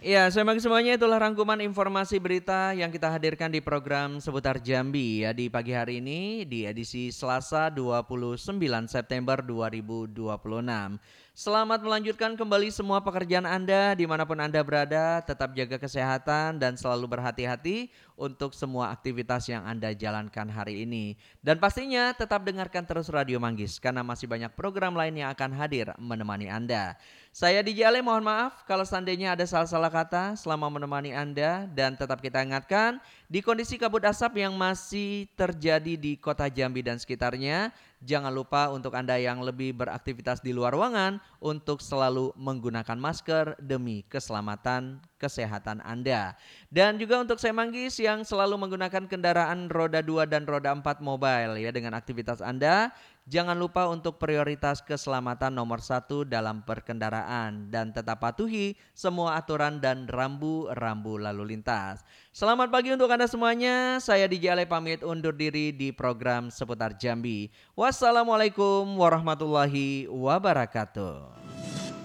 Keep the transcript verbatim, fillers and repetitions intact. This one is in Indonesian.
Ya, selamat semuanya, itulah rangkuman informasi berita yang kita hadirkan di program Seputar Jambi ya di pagi hari ini di edisi Selasa dua puluh sembilan September dua ribu dua puluh enam. Selamat melanjutkan kembali semua pekerjaan Anda dimanapun Anda berada, tetap jaga kesehatan dan selalu berhati-hati untuk semua aktivitas yang Anda jalankan hari ini. Dan pastinya tetap dengarkan terus Radio Manggis karena masih banyak program lain yang akan hadir menemani Anda. Saya D J Ale, mohon maaf kalau seandainya ada salah-salah kata selama menemani Anda dan tetap kita ingatkan di kondisi kabut asap yang masih terjadi di kota Jambi dan sekitarnya, jangan lupa untuk Anda yang lebih beraktivitas di luar ruangan untuk selalu menggunakan masker demi keselamatan kesehatan Anda. Dan juga untuk saya Manggis yang selalu menggunakan kendaraan roda dua dan roda empat mobile ya dengan aktivitas Anda, jangan lupa untuk prioritas keselamatan nomor satu dalam berkendaraan dan tetap patuhi semua aturan dan rambu-rambu lalu lintas. Selamat pagi untuk Anda semuanya. Saya D J Ale pamit undur diri di program Seputar Jambi. Wassalamualaikum warahmatullahi wabarakatuh.